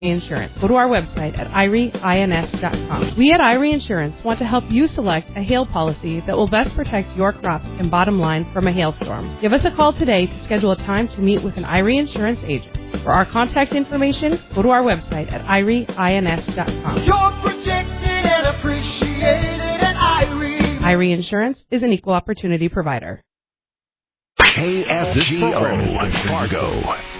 Insurance. Go to our website at irieins.com. We at Irie Insurance want to help you select a hail policy that will best protect your crops and bottom line from a hailstorm. Give us a call today to schedule a time to meet with an Irie Insurance agent. For our contact information, go to our website at irieins.com. You're protected and appreciated at Irie. Irie Insurance is an equal opportunity provider. KFGO Fargo.